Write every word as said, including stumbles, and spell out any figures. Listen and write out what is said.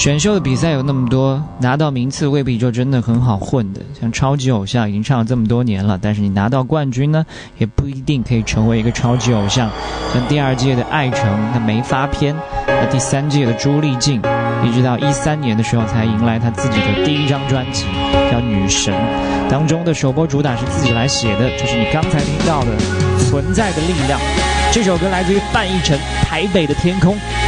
选秀的比赛有那么多，拿到名次未必就真的很好混的。像超级偶像已经唱了这么多年了，但是你拿到冠军呢，也不一定可以成为一个超级偶像。像第二届的艾诚，他没发片；那第三届的朱丽静，一直到一三年的时候才迎来他自己的第一张专辑，叫《女神》。当中的首播主打是自己来写的，就是你刚才听到的《存在的力量》。这首歌来自于范逸臣，《台北的天空》。